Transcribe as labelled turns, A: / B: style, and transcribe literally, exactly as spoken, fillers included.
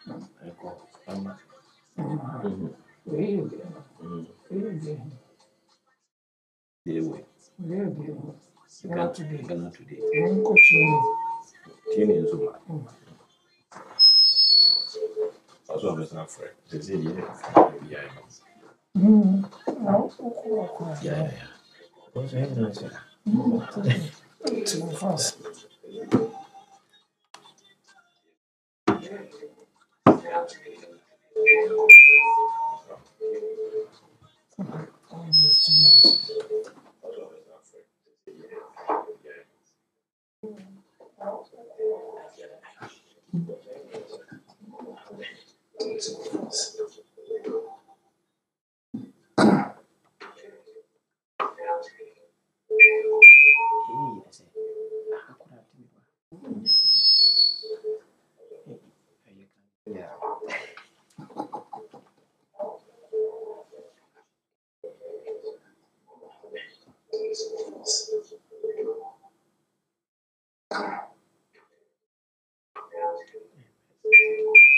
A: Ecco, um,
B: Mhm. Wei bi no.
A: mm,
B: Wei bi.
A: they way.
B: Wei bi no.
A: Ghana,
B: Not today.
A: Ghana today.
B: Won't continue.
A: Tuning so much. Also, I'm not afraid. They say, yeah, yeah,
B: Hmm. No, okay,
A: yeah,
B: no.
A: yeah. What's happening?
B: Too fast. Oh, it's too much.